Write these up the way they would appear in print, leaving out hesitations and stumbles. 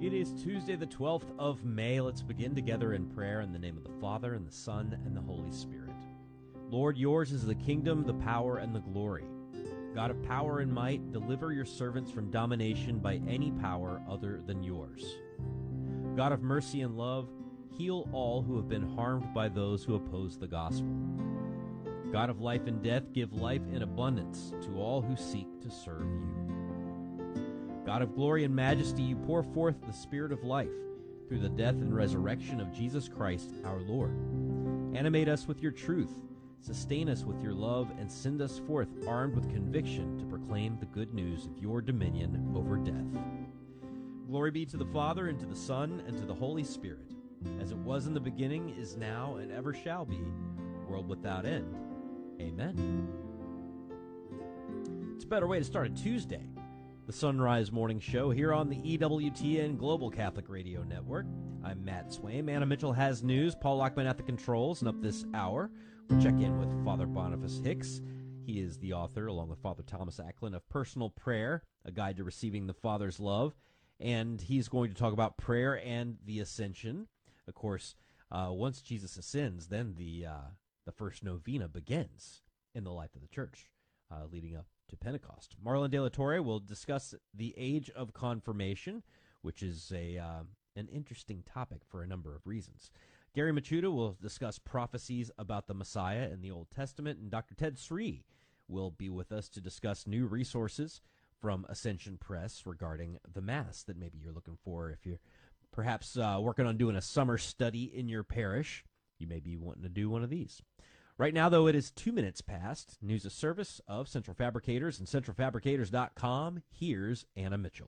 It is Tuesday, the 12th of May. Let's begin together in prayer in the name of the Father, and the Son, and the Holy Spirit. Lord, yours is the kingdom, the power, and the glory. God of power and might, deliver your servants from domination by any power other than yours. God of mercy and love, heal all who have been harmed by those who oppose the gospel. God of life and death, give life in abundance to all who seek to serve you. God of glory and majesty, you pour forth the Spirit of life through the death and resurrection of Jesus Christ our Lord. Animate us with your truth, sustain us with your love, and send us forth armed with conviction to proclaim the good news of your dominion over death. Glory be to the Father, and to the Son, and to the Holy Spirit, as it was in the beginning, is now, and ever shall be, world without end. Amen. It's a better way to start a Tuesday. The Sunrise Morning Show here on the EWTN Global Catholic Radio Network. I'm Matt Swaim. Anna Mitchell has news. Paul Lockman at the controls. And up this hour, we'll check in with Father Boniface Hicks. He is the author, along with Father Thomas Acklin, of Personal Prayer, a guide to receiving the Father's love. And he's going to talk about prayer and the Ascension. Of course, once Jesus ascends, then the first novena begins in the life of the Church, leading up to Pentecost. Marlon De La Torre will discuss the age of confirmation, which is an interesting topic for a number of reasons. Gary Machuda will discuss prophecies about the Messiah in the Old Testament, and Dr. Ted Sri will be with us to discuss new resources from Ascension Press regarding the Mass that maybe you're looking for. If you're perhaps working on doing a summer study in your parish, you may be wanting to do one of these. Right now, though, it is 2 minutes past. News of service of Central Fabricators and centralfabricators.com. Here's Anna Mitchell.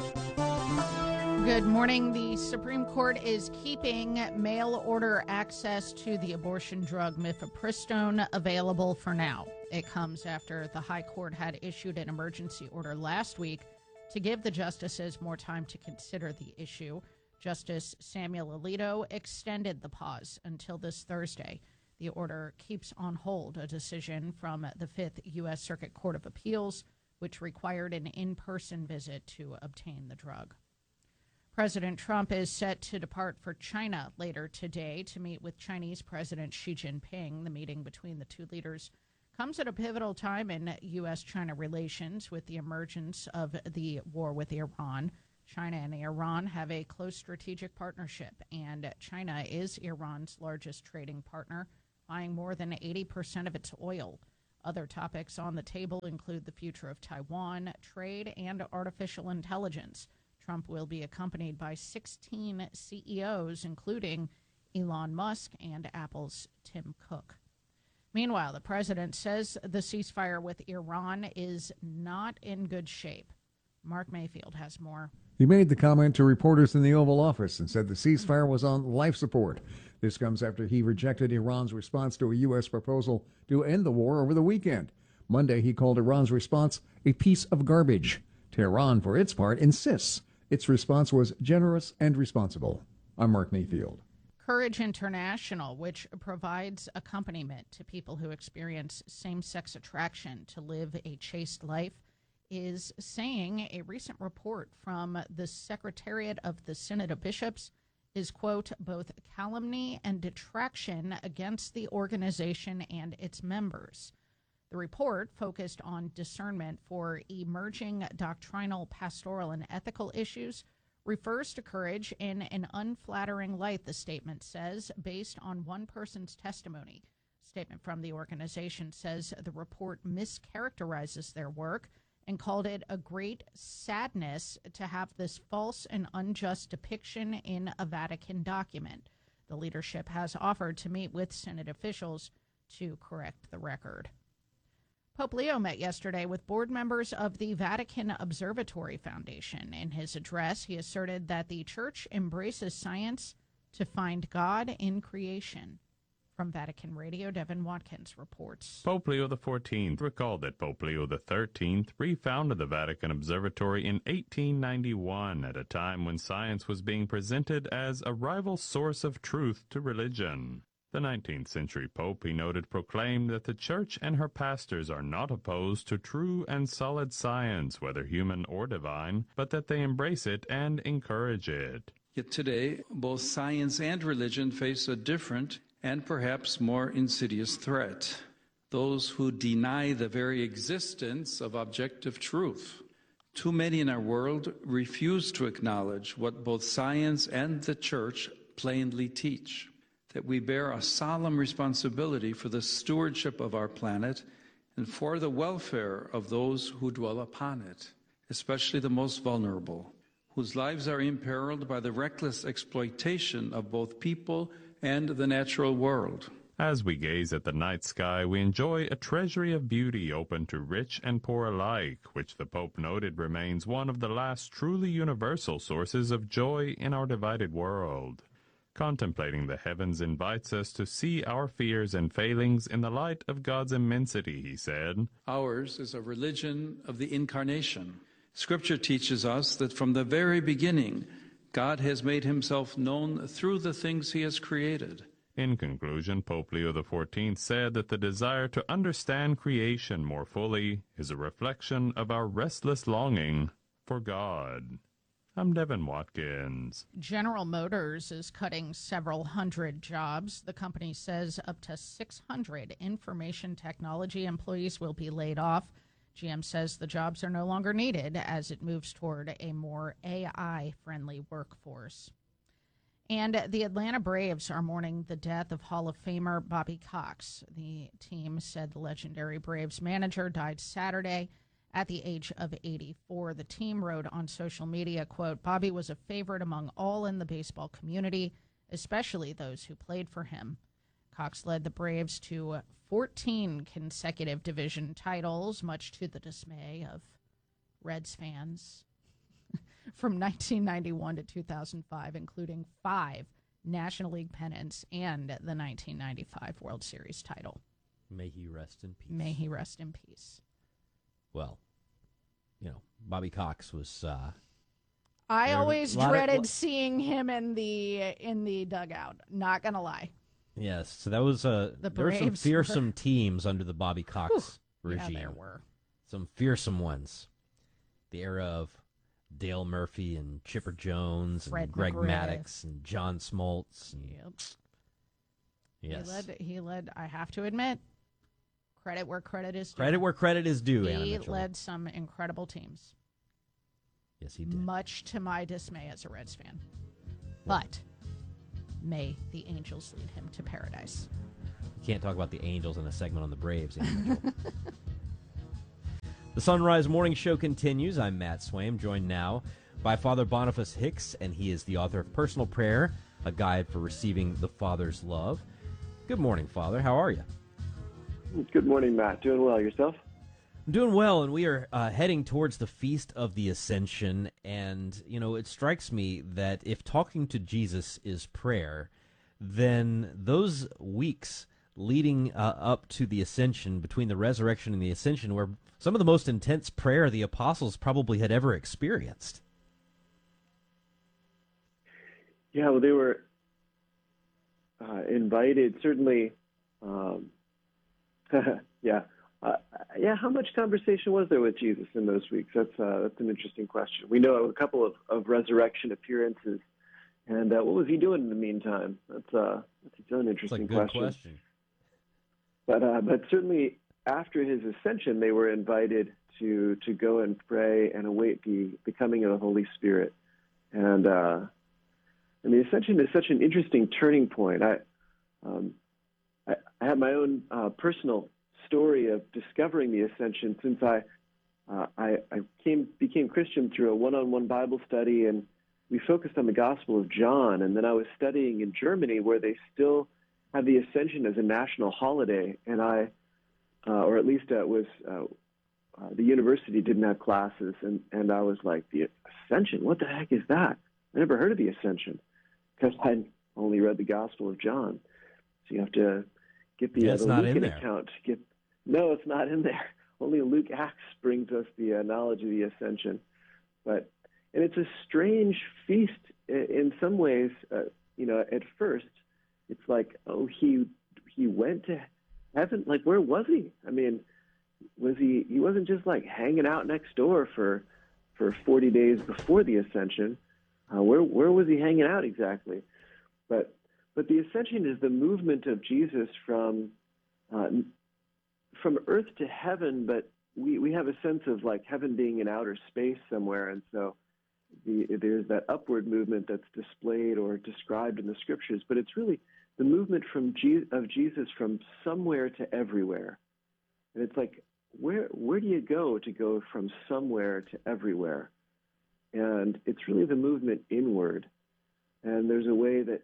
Good morning. The Supreme Court is keeping mail-order access to the abortion drug mifepristone available for now. It comes after the High Court had issued an emergency order last week to give the justices more time to consider the issue. Justice Samuel Alito extended the pause until this Thursday. The order keeps on hold a decision from the Fifth U.S. Circuit Court of Appeals, which required an in-person visit to obtain the drug. President Trump is set to depart for China later today to meet with Chinese President Xi Jinping. The meeting between the two leaders comes at a pivotal time in U.S.-China relations with the emergence of the war with Iran. China and Iran have a close strategic partnership, and China is Iran's largest trading partner, buying more than 80% of its oil. Other topics on the table include the future of Taiwan, trade, and artificial intelligence. Trump will be accompanied by 16 CEOs, including Elon Musk and Apple's Tim Cook. Meanwhile, the president says the ceasefire with Iran is not in good shape. Mark Mayfield has more. He made the comment to reporters in the Oval Office and said the ceasefire was on life support. This comes after he rejected Iran's response to a U.S. proposal to end the war over the weekend. Monday, he called Iran's response a piece of garbage. Tehran, for its part, insists its response was generous and responsible. I'm Mark Mayfield. Courage International, which provides accompaniment to people who experience same-sex attraction to live a chaste life, is saying a recent report from the Secretariat of the Synod of Bishops is, quote, both calumny and detraction against the organization and its members. The report focused on discernment for emerging doctrinal, pastoral, and ethical issues, refers to courage in an unflattering light, the statement says, based on one person's testimony. A statement from the organization says the report mischaracterizes their work and called it a great sadness to have this false and unjust depiction in a Vatican document. The leadership has offered to meet with Synod officials to correct the record. Pope Leo met yesterday with board members of the Vatican Observatory Foundation. In his address, he asserted that the Church embraces science to find God in creation. From Vatican Radio, Devin Watkins reports. Pope Leo XIV recalled that Pope Leo XIII refounded the Vatican Observatory in 1891 at a time when science was being presented as a rival source of truth to religion. The 19th century Pope, he noted, proclaimed that the Church and her pastors are not opposed to true and solid science, whether human or divine, but that they embrace it and encourage it. Yet today, both science and religion face a different and perhaps more insidious threat: those who deny the very existence of objective truth. Too many in our world refuse to acknowledge what both science and the Church plainly teach: that we bear a solemn responsibility for the stewardship of our planet and for the welfare of those who dwell upon it, especially the most vulnerable, whose lives are imperiled by the reckless exploitation of both people and the natural world. As we gaze at the night sky, we enjoy a treasury of beauty open to rich and poor alike, which the Pope noted remains one of the last truly universal sources of joy in our divided world. Contemplating the heavens invites us to see our fears and failings in the light of God's immensity, he said. Ours is a religion of the Incarnation. Scripture teaches us that from the very beginning, God has made himself known through the things he has created. In conclusion, Pope Leo XIV said that the desire to understand creation more fully is a reflection of our restless longing for God. I'm Devin Watkins. General Motors is cutting several hundred jobs. The company says up to 600 information technology employees will be laid off. GM says the jobs are no longer needed as it moves toward a more AI-friendly workforce. And the Atlanta Braves are mourning the death of Hall of Famer Bobby Cox. The team said the legendary Braves manager died Saturday at the age of 84. The team wrote on social media, quote, "Bobby was a favorite among all in the baseball community, especially those who played for him." Cox led the Braves to 14 consecutive division titles, much to the dismay of Reds fans, from 1991 to 2005, including 5 National League pennants and the 1995 World Series title. May he rest in peace. May he rest in peace. Well, you know, Bobby Cox was. I always dreaded seeing him in the dugout. Not gonna lie. Yes, so that was there were some fearsome teams under the Bobby Cox regime. Yeah, there were some fearsome ones. The era of Dale Murphy and Chipper Jones and Fred Greg McGriff. Maddux and John Smoltz. And, Yep. yes, He led. I have to admit, credit where credit is due. Credit where credit is due. Anna He Mitchell. led some incredible teams. Yes, he did. Much to my dismay as a Reds fan. But may the Angels lead him to paradise. You can't talk about the Angels in a segment on the Braves. Anna Mitchell. The Sunrise Morning Show continues. I'm Matt Swaim, joined now by Father Boniface Hicks, and he is the author of Personal Prayer, a guide for receiving the Father's love. Good morning, Father. How are you? Good morning, Matt. Doing well. Yourself? I'm doing well, and we are heading towards the Feast of the Ascension. And, you know, it strikes me that if talking to Jesus is prayer, then those weeks leading up to the Ascension, between the resurrection and the Ascension, were some of the most intense prayer the apostles probably had ever experienced. Yeah, well, they were invited, certainly. How much conversation was there with Jesus in those weeks? That's an interesting question. We know a couple of resurrection appearances, and what was he doing in the meantime? That's its own interesting question. But certainly after his ascension, they were invited to go and pray and await the coming of the Holy Spirit, and the ascension is such an interesting turning point. I have my own personal story of discovering the ascension since I became Christian through a one-on-one Bible study, and we focused on the Gospel of John. And then I was studying in Germany, where they still have the ascension as a national holiday, and or at least it was the university didn't have classes, and I was like, the ascension? What the heck is that? I never heard of the ascension because I only read the Gospel of John. So you have to get the Lucan account. No, it's not in there. Only Luke Acts brings us the knowledge of the ascension. And it's a strange feast in some ways, at first, it's like, oh, he went to heaven. Like, where was he? I mean, he wasn't just like hanging out next door for 40 days before the ascension. Where was he hanging out exactly? But the ascension is the movement of Jesus from earth to heaven, but we have a sense of like heaven being in outer space somewhere, and so there's that upward movement that's displayed or described in the scriptures, but it's really the movement of Jesus from somewhere to everywhere. And it's like, where do you go to go from somewhere to everywhere? And it's really the movement inward. And there's a way that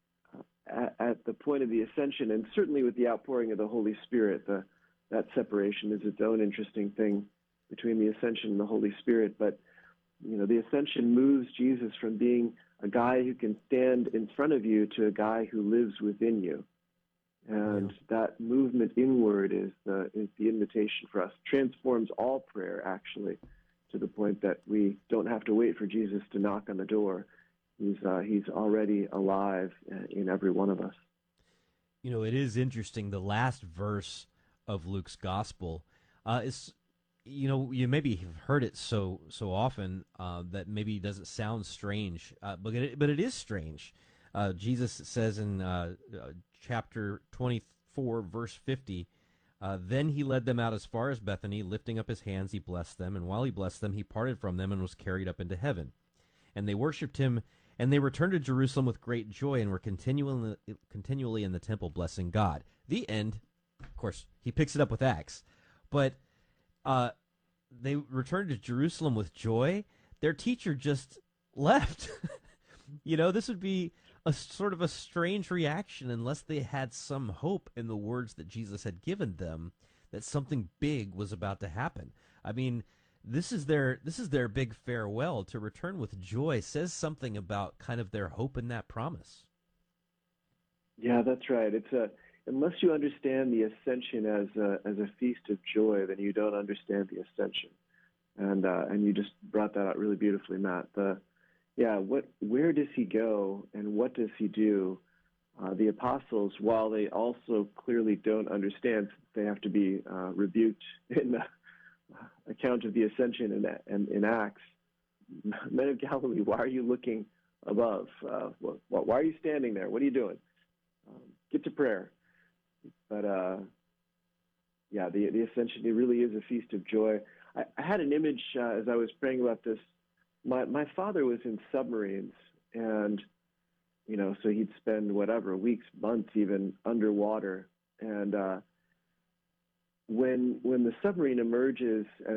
at the point of the ascension, and certainly with the outpouring of the Holy Spirit, that separation is its own interesting thing between the ascension and the Holy Spirit. But, the ascension moves Jesus from being a guy who can stand in front of you to a guy who lives within you. And that movement inward is the invitation for us. Transforms all prayer, actually, to the point that we don't have to wait for Jesus to knock on the door. He's already alive in every one of us. It is interesting. The last verse of Luke's gospel is, you maybe have heard it so often that maybe it doesn't sound strange, but it is strange. Jesus says in chapter 24, verse 50, then he led them out as far as Bethany, lifting up his hands, he blessed them, and while he blessed them, he parted from them and was carried up into heaven. And they worshipped him, and they returned to Jerusalem with great joy and were continually in the temple blessing God. The end. Of course, he picks it up with Acts. But they returned to Jerusalem with joy. Their teacher just left. This would be a sort of a strange reaction unless they had some hope in the words that Jesus had given them that something big was about to happen. I mean, this is their big farewell. To return with joy says something about kind of their hope in that promise. Yeah, that's right. Unless you understand the ascension as a feast of joy, then you don't understand the ascension. And you just brought that out really beautifully, Matt. Where does he go and what does he do? The apostles, while they also clearly don't understand, they have to be rebuked in the account of the ascension in Acts. Men of Galilee, why are you looking above? Why are you standing there? What are you doing? Get to prayer. But the ascension, it really is a feast of joy. I had an image as I was praying about this. My father was in submarines, and so he'd spend weeks, months, even underwater. And when the submarine emerges and